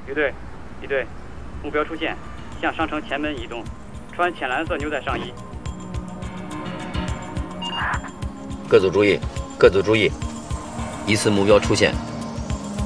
余队，一队，目标出现，向商城前门移动，穿浅蓝色牛仔上衣。 各组注意，各组注意，疑似目标出现。